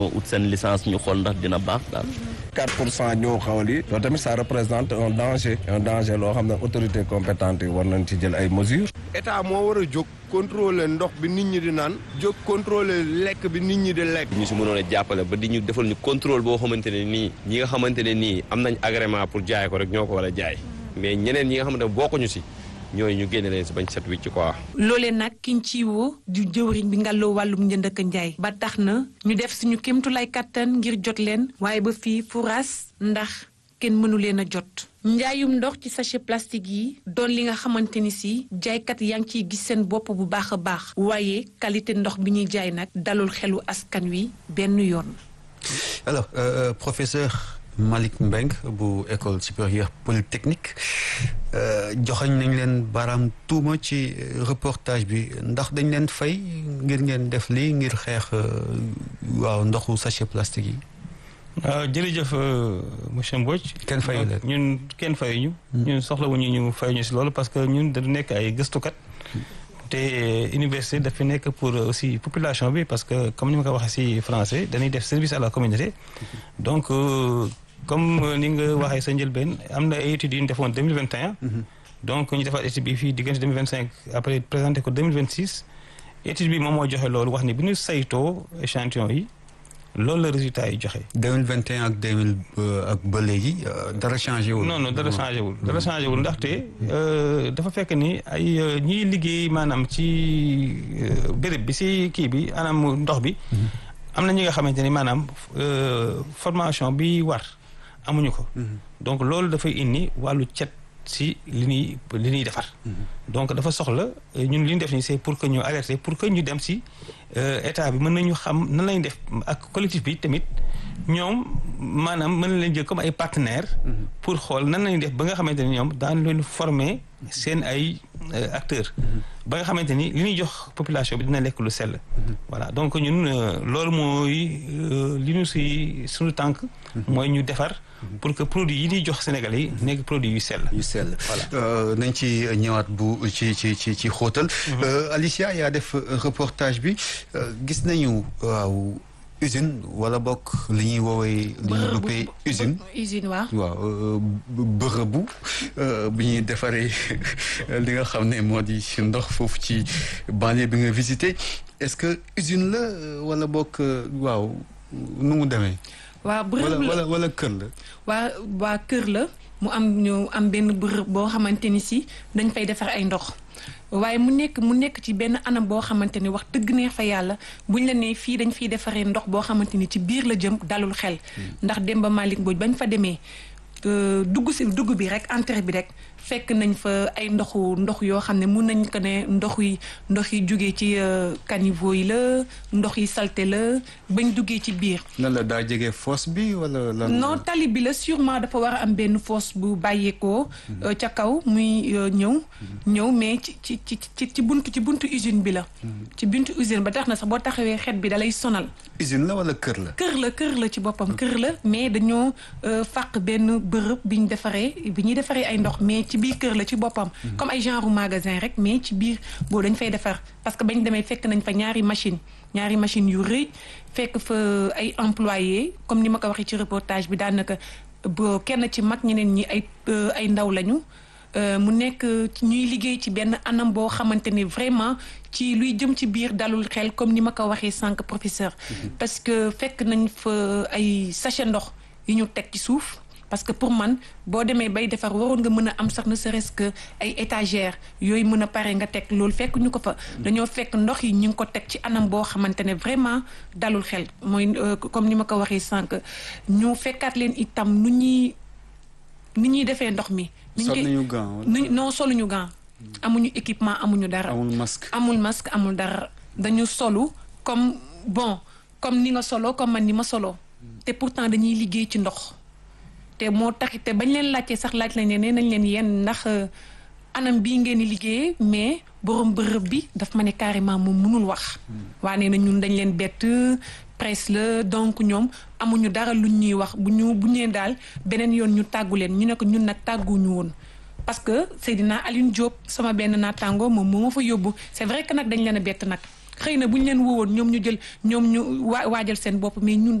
ut seen licence ñu xool ndax dina baax daal. 4% ñoo xawal yi loolu tamit ça représente un danger loo xam ne autorité compétente yi war nañ ci jël ay mesures. état moo war a jóg contrôler ndox bi nit ñi di naan jóg contrôler lekk bi nit ñi di lekk. ñu si mënoon a jàppale ba di ñu defal ñu contrôle boo xamante ne nii ñi nga xamante ne nii am nañ agrément pour jaay ko rek ñoo ko war a jaay mais ñeneen ñi nga xamante ne bokkuñu si ñooyu ñu génne leen si bañ set wicc quoi. loolee nag kiñ ci woo di jëwriñ bi ngàlloo wàllum njënd ak njaay ba tax na ñu def suñu kéemtulaay kattan ngir jot leen waaye ba fii furaas ndax kenn mënu leen a jot. njaayum ndox ci sachet plastique yi doon li nga xamante ni si jaaykat yaa ngi ciy gis seen bopp bu baax a baax waaye qualité ndox bi ñuy jaay nag dalul xelu askan wi benn yoon. alors professeur Malick Mbengue bu école supérieure polytechnique joxañ nañ leen baaraam tuuma ci reportage bi ndax dañ leen fay ngir ngeen def lii ngir xeex waaw ndoxu sachet plastique yi. jërëjëf monsieur Mbodj. kenn fayu leen ñun kenn fayuñu. ñun soxlawuñu ñu fayuñu si loolu parce que ñun dañu nekk ay gëstukat. te université dafa nekk pour aussi population bi parce que comme ni ma ko waxee si français dañuy def service à la communauté. donc comme ni nga waxee sa njëlbeen am na ay études yu ñu defoon 2021. donc ñu defaat étude bi fii diggante 2025 après présenté ko 2026. étude bi moom moo joxe loolu wax ni bu ñu saytoo échantillon yi. loolu la résultat yi joxe. 2021 ak 2000 ak ba léegi dara changé wul. non dara changé wul. dara changé wul ndaxte dafa fekk ni ay ñiy liggéey maanaam ci béréb bi si kii bi anam ndox bi. am na ñi nga xamante ni maanaam formation bi war amuñu ko. donc loolu dafay indi wàllu cet si li ñuy defar. donc dafa soxla ñun li ñu def nii c'est pour que ñu alerter pour que ñu dem si état bi mën nañu xam nan lañ def ak collectif bi tamit ñoom maanaam mën na leen jël comme ay partenaires. pour xool nan lañuy def ba nga xamante ni ñoom daan leen former seen ay acteurs. ba nga xamante ni li ñuy jox population bi dina lekk lu sell. voilà donc ñun loolu mooy li ñu si suñu tànk. mooy ñu defar. pour que produit yi ñuy jox Sénégalais yi nekk produit yu sell. yu sell voilà. nañ ci ñëwaat bu ci xóotal. Alicia yaa def reportage bi gis nañu waaw usine wala bokk li ñuy woowee. li ñuy duppee usine. usine waaw bërëbu bi ñuy defaree li nga xam ne moo di ndox foofu ci banlieue bi nga visité est-ce que usine la wala bokk waaw nu mu demee. waa bërëb la wala kër la. waa kër la mu am benn bërëb boo xamante ni si dañ fay defar ay ndox waaye mu nekk ci benn anam boo xamante ni wax dëgg neex fa yàlla buñ la nee fii dañ fiy defaree ndox boo xamante ni ci biir la jëm dalul xel. ndax Demba Malick Mbodj bañ fa demee dugg bi rek entrée bi rek fekk nañ fa ay ndox yoo xam ne mun nañ ko ne ndox yi jógee ci caniveau yi la ndox yi salté la bañ duggee ci biir. nan la daa jege fosse bi wala lan. non tali bi la sûrement dafa war a am benn fosse bu bàyyeekoo. ca kaw muy ñëw mais ci buntu usine bi la. ci buntu usine ba tax na sax boo taxawee xet bi dalay sonal. usine la wala kër la. kër la ci boppam kër la mais dañoo fàq benn bërëb bi ñuy defaree ay ndox mais ci biir kër la ci boppam. comme ay genre magasin rek mais ci biir boobu dañ fay defar parce que bañ demee fekk nañ fa ñaari machine yu rëy fekk fa ay employés comme ni ma ko waxee ci reportage bi daanaka kenn ci mag ñeneen ñi ay ndaw lañu. mu nekk ñuy liggéey ci benn anam boo xamante ni vraiment ci luy jëm ci biir dalul xel comme ni ma ko waxee sànq professeur. parce que fekk nañ fa ay sachet ndox yu ñu teg ci suuf. parce que pour man boo demee bay defar waroon nga mën a am sax ne serait-ce que ay étagères yooyu mën a pare nga teg loolu fekk ñu ko fa. dañoo fekk ndox yi ñu ngi ko teg ci anam boo xamante ne vraiment dalul xel mooy comme ni ma ko waxee sànq ñu fekkaat leen itam ni ñuy defee ndox mi. sol nañu gant non soluñu gant. amuñu équipement amuñu dara. amul masque amul dara dañu solu comme ni nga solo comme man ni ma solo. te pourtant dañuy liggéey ci ndox. te moo tax te bañ leen laajtee sax laaj lañ ne nañ leen yéen ndax anam bii ngeen di liggéeyee mais borom bërëb bi daf ma ne carrément moom mënul wax. waa nee na ñun dañ leen bett presse la donc ñoom amuñu dara luñ ñuy wax bu ñu daal beneen yoon ñu tàggu leen ñu ne ko ñun nag tàgguñu woon. parce que Seydina Alioune Diop sama benn naataango moom moo ma fa yóbbu c'est vrai que nag dañ leen a bett nag xëy na bu ñu leen woowoon ñoom ñu jël ñoom ñu waajal seen bopp mais ñun